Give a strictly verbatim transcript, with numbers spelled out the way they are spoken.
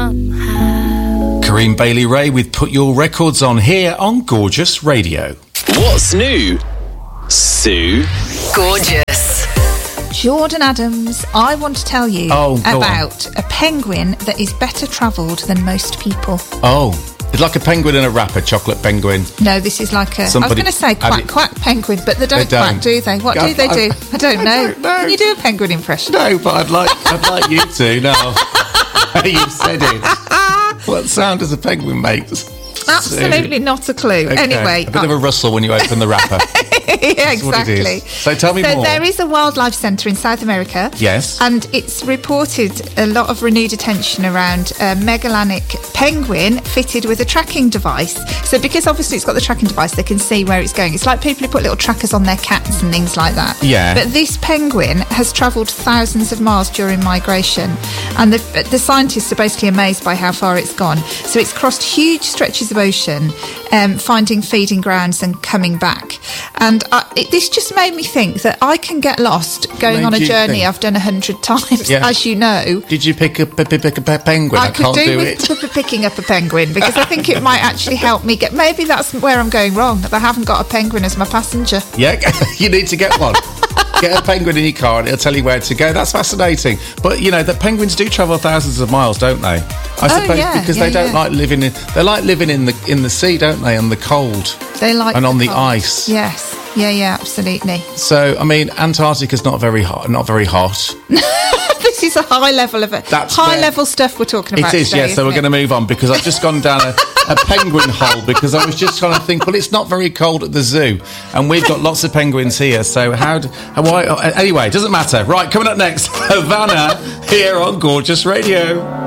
somehow. Kareem Bailey Ray with Put Your Records On here on Gorgeous Radio. What's new, Sue? Gorgeous. Jordan Adams, I want to tell you Oh, go about a penguin that is better travelled than most people. Oh, it's like a penguin and a rapper, chocolate penguin. No, this is like a... Somebody- I was going to say quack, it- quack penguin, but they don't, They don't. quack, do they? What I- do they I- do? I don't I know. don't know. Can you do a penguin impression? No, but I'd like I'd like you to now. You said it. What sound does a penguin make? Absolutely not a clue. Okay. Anyway... a bit of a rustle when you open the wrapper. yeah, That's what it exactly. is. So tell me so more. there is a wildlife centre in South America. Yes. And it's reported a lot of renewed attention around a Magellanic penguin fitted with a tracking device. So because obviously it's got the tracking device, they can see where it's going. It's like people who put little trackers on their cats and things like that. Yeah. But this penguin has travelled thousands of miles during migration. And the, the scientists are basically amazed by how far it's gone. So it's crossed huge stretches of ocean, um, finding feeding grounds and coming back. And I, it, this just made me think that I can get lost going Made on a you journey think? I've done a hundred times, Yeah. as you know. Did you pick up a, pick a penguin? I, I could can't do, do with it. p- picking up a penguin because I think it might actually help me get... Maybe that's where I'm going wrong, that I haven't got a penguin as my passenger. Yeah, you need to get one. Get a penguin in your car and it'll tell you where to go. That's fascinating. But, you know, the penguins do travel thousands of miles, don't they? I Oh, suppose yeah, because yeah, they don't yeah. like living in... They like living in the in the sea, don't they? And the cold. They like And on the cold. ice. Yes. Yeah, yeah, absolutely. So, I mean, Antarctica's not very hot. Not very hot. This is a high level of it. That's High where- level stuff we're talking It about is, today, yes. So we're isn't going to it? move on because I've just gone down a, a penguin hole because I was just trying to think, well, it's not very cold at the zoo and we've got lots of penguins here. So how... Do, how why, anyway, it doesn't matter. Right, coming up next, Havana here on Gorgeous Radio.